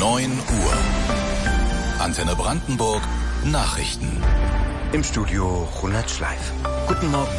9 Uhr. Antenne Brandenburg Nachrichten. Im Studio Ronald Schleif. Guten Morgen.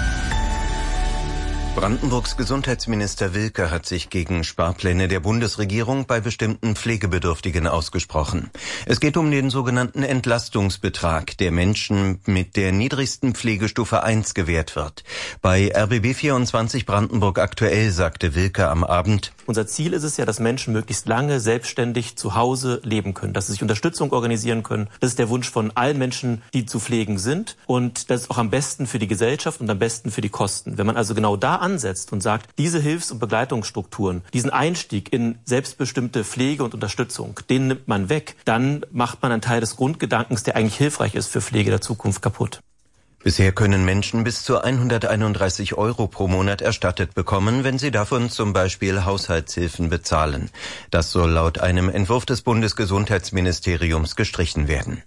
Brandenburgs Gesundheitsminister Wilke hat sich gegen Sparpläne der Bundesregierung bei bestimmten Pflegebedürftigen ausgesprochen. Es geht um den sogenannten Entlastungsbetrag, der Menschen mit der niedrigsten Pflegestufe 1 gewährt wird. Bei RBB 24 Brandenburg aktuell sagte Wilke am Abend: Unser Ziel ist es ja, dass Menschen möglichst lange selbstständig zu Hause leben können, dass sie sich Unterstützung organisieren können. Das ist der Wunsch von allen Menschen, die zu pflegen sind. Und das ist auch am besten für die Gesellschaft und am besten für die Kosten. Wenn man also genau da ansetzt und sagt, diese Hilfs- und Begleitungsstrukturen, diesen Einstieg in selbstbestimmte Pflege und Unterstützung, den nimmt man weg, dann macht man einen Teil des Grundgedankens, der eigentlich hilfreich ist für Pflege der Zukunft, kaputt. Bisher können Menschen bis zu 131 € pro Monat erstattet bekommen, wenn sie davon zum Beispiel Haushaltshilfen bezahlen. Das soll laut einem Entwurf des Bundesgesundheitsministeriums gestrichen werden.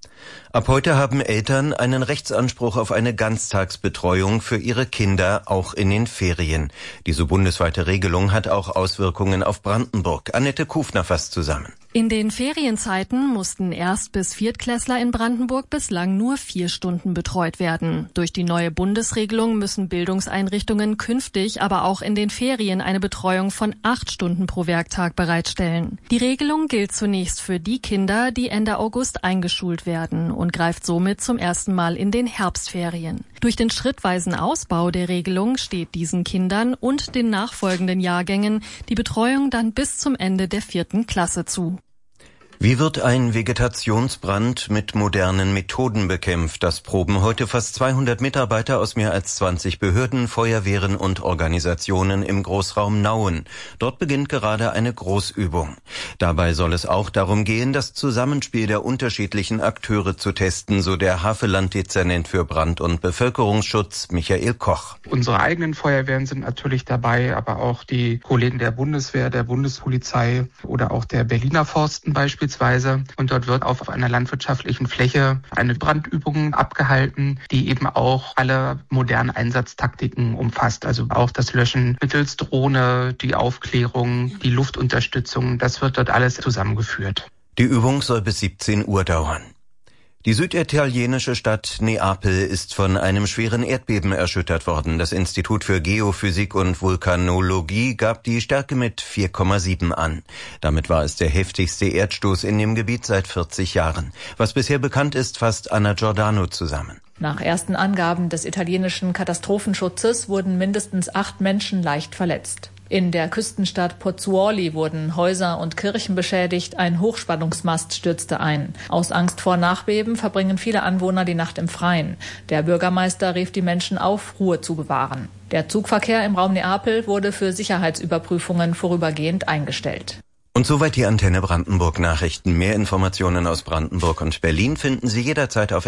Ab heute haben Eltern einen Rechtsanspruch auf eine Ganztagsbetreuung für ihre Kinder, auch in den Ferien. Diese bundesweite Regelung hat auch Auswirkungen auf Brandenburg. Annette Kufner fasst zusammen. In den Ferienzeiten mussten Erst- bis Viertklässler in Brandenburg bislang nur 4 Stunden betreut werden. Durch die neue Bundesregelung müssen Bildungseinrichtungen künftig aber auch in den Ferien eine Betreuung von 8 Stunden pro Werktag bereitstellen. Die Regelung gilt zunächst für die Kinder, die Ende August eingeschult werden und greift somit zum ersten Mal in den Herbstferien. Durch den schrittweisen Ausbau der Regelung steht diesen Kindern und den nachfolgenden Jahrgängen die Betreuung dann bis zum Ende der 4. Klasse zu. Wie wird ein Vegetationsbrand mit modernen Methoden bekämpft? Das proben heute fast 200 Mitarbeiter aus mehr als 20 Behörden, Feuerwehren und Organisationen im Großraum Nauen. Dort beginnt gerade eine Großübung. Dabei soll es auch darum gehen, das Zusammenspiel der unterschiedlichen Akteure zu testen, so der Havelland-Dezernent für Brand- und Bevölkerungsschutz Michael Koch. Unsere eigenen Feuerwehren sind natürlich dabei, aber auch die Kollegen der Bundeswehr, der Bundespolizei oder auch der Berliner Forsten beispielsweise. Und dort wird auf einer landwirtschaftlichen Fläche eine Brandübung abgehalten, die eben auch alle modernen Einsatztaktiken umfasst. Also auch das Löschen mittels Drohne, die Aufklärung, die Luftunterstützung, das wird dort alles zusammengeführt. Die Übung soll bis 17 Uhr dauern. Die süditalienische Stadt Neapel ist von einem schweren Erdbeben erschüttert worden. Das Institut für Geophysik und Vulkanologie gab die Stärke mit 4,7 an. Damit war es der heftigste Erdstoß in dem Gebiet seit 40 Jahren. Was bisher bekannt ist, fasst Anna Giordano zusammen. Nach ersten Angaben des italienischen Katastrophenschutzes wurden mindestens 8 Menschen leicht verletzt. In der Küstenstadt Pozzuoli wurden Häuser und Kirchen beschädigt, ein Hochspannungsmast stürzte ein. Aus Angst vor Nachbeben verbringen viele Anwohner die Nacht im Freien. Der Bürgermeister rief die Menschen auf, Ruhe zu bewahren. Der Zugverkehr im Raum Neapel wurde für Sicherheitsüberprüfungen vorübergehend eingestellt. Und soweit die Antenne Brandenburg Nachrichten. Mehr Informationen aus Brandenburg und Berlin finden Sie jederzeit auf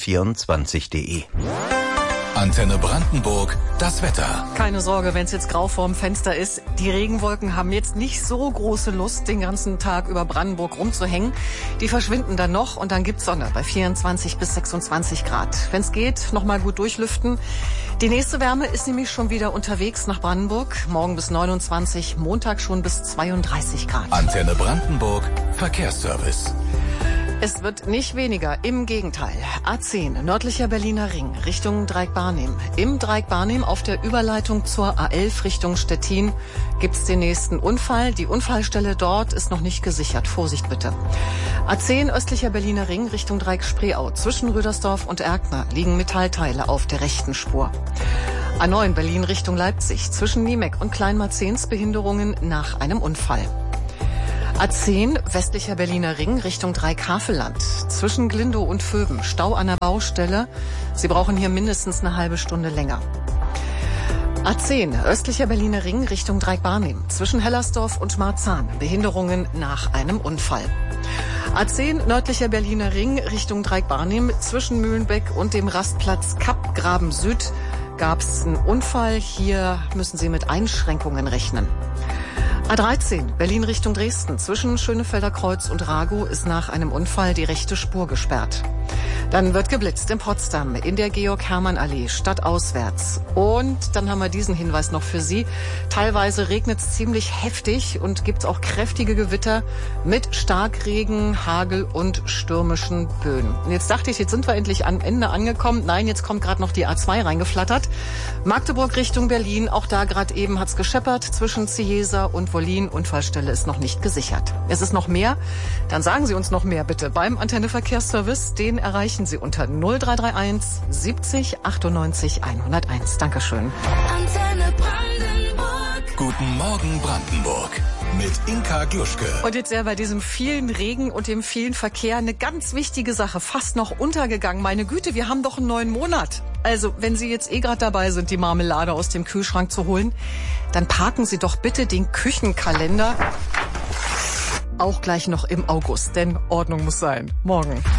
rbb24.de. Antenne Brandenburg, das Wetter. Keine Sorge, wenn es jetzt grau vorm Fenster ist. Die Regenwolken haben jetzt nicht so große Lust, den ganzen Tag über Brandenburg rumzuhängen. Die verschwinden dann noch und dann gibt's Sonne bei 24 bis 26 Grad. Wenn es geht, nochmal gut durchlüften. Die nächste Wärme ist nämlich schon wieder unterwegs nach Brandenburg. Morgen bis 29, Montag schon bis 32 Grad. Antenne Brandenburg, Verkehrsservice. Es wird nicht weniger, im Gegenteil. A10, nördlicher Berliner Ring, Richtung Dreieck-Barnim. Im Dreieck-Barnim auf der Überleitung zur A11 Richtung Stettin gibt's den nächsten Unfall. Die Unfallstelle dort ist noch nicht gesichert. Vorsicht bitte. A10, östlicher Berliner Ring, Richtung Dreieck-Spreeau. Zwischen Rüdersdorf und Erkner liegen Metallteile auf der rechten Spur. A9, Berlin Richtung Leipzig. Zwischen Niemek und Kleinmarzens Behinderungen nach einem Unfall. A10, westlicher Berliner Ring, Richtung Dreieck-Havelland. Zwischen Glindow und Vöben, Stau an der Baustelle. Sie brauchen hier mindestens eine halbe Stunde länger. A10, östlicher Berliner Ring, Richtung Dreieck-Barnim. Zwischen Hellersdorf und Marzahn, Behinderungen nach einem Unfall. A10, nördlicher Berliner Ring, Richtung Dreieck-Barnim. Zwischen Mühlenbeck und dem Rastplatz Kappgraben Süd gab es einen Unfall. Hier müssen Sie mit Einschränkungen rechnen. A13, Berlin Richtung Dresden. Zwischen Schönefelder Kreuz und Ragow ist nach einem Unfall die rechte Spur gesperrt. Dann wird geblitzt in Potsdam, in der Georg-Hermann-Allee, stadtauswärts. Und dann haben wir diesen Hinweis noch für Sie. Teilweise regnet es ziemlich heftig und gibt auch kräftige Gewitter mit Starkregen, Hagel und stürmischen Böen. Und jetzt dachte ich, jetzt sind wir endlich am Ende angekommen. Nein, jetzt kommt gerade noch die A2 reingeflattert. Magdeburg Richtung Berlin, auch da gerade eben hat's gescheppert zwischen Cieza und Wollin. Unfallstelle ist noch nicht gesichert. Es ist noch mehr? Dann sagen Sie uns noch mehr bitte beim Antenne Verkehrsservice. Den erreichen Sie unter 0331 70 98 101. Dankeschön. Antenne Brandenburg. Guten Morgen Brandenburg. Mit Inka Gluschke. Und jetzt ja bei diesem vielen Regen und dem vielen Verkehr eine ganz wichtige Sache, fast noch untergegangen. Meine Güte, wir haben doch einen neuen Monat. Also, wenn Sie jetzt gerade dabei sind, die Marmelade aus dem Kühlschrank zu holen, dann parken Sie doch bitte den Küchenkalender auch gleich noch im August, denn Ordnung muss sein. Morgen.